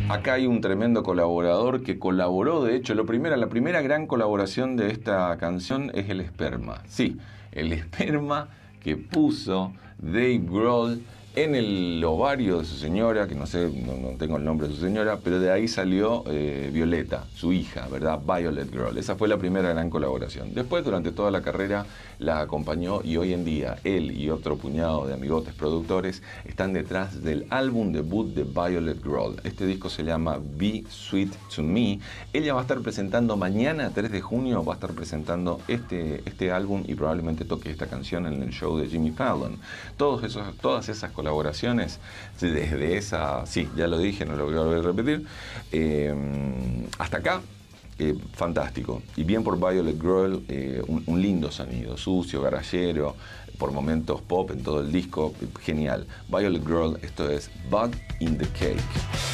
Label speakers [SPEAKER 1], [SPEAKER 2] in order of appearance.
[SPEAKER 1] Acá hay un tremendo colaborador que colaboró, de hecho, la primera gran colaboración de esta canción es el esperma. Sí, el esperma que puso Dave Grohl en el ovario de su señora, que no sé, no tengo el nombre de su señora, pero de ahí salió Violeta, su hija, ¿verdad? Violet Grohl. Esa fue la primera gran colaboración. Después, durante toda la carrera, la acompañó y hoy en día él y otro puñado de amigotes productores están detrás del álbum debut de Violet Grohl. Este disco se llama Be Sweet to Me. Ella va a estar presentando mañana, 3 de junio, va a estar presentando este álbum y probablemente toque esta canción en el show de Jimmy Fallon. Todas esas colaboraciones, desde esa, sí, ya lo dije, no lo voy a volver a repetir, hasta acá, fantástico. Y bien por Violet Grohl, un lindo sonido, sucio, garallero, por momentos pop en todo el disco, genial. Violet Grohl, esto es Bug in the Cake.